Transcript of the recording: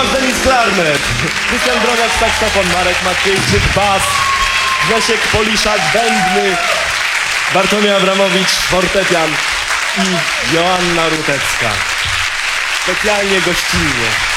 Tomasz Denis klarnet, Krystian Droniak saksofon, Marek Matwiejczyk bas, Grzesiek Poliszak bębny, Bartłomiej Abramowicz fortepian i Joanna Rutecka. Specjalnie gościnnie.